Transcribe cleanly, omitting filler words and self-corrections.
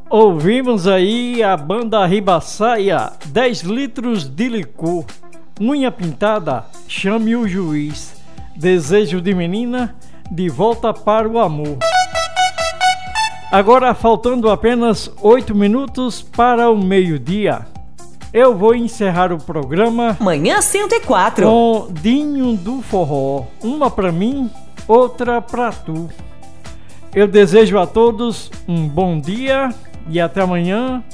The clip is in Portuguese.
Ouvimos aí a banda Ribaçaia, 10 litros de licor, unha pintada, chame o juiz, desejo de menina, de volta para o amor. Agora faltando apenas 8 minutos para o meio-dia, eu vou encerrar o programa Manhã 104 com Dinho do Forró, uma pra mim, outra pra tu. Eu desejo a todos um bom dia e até amanhã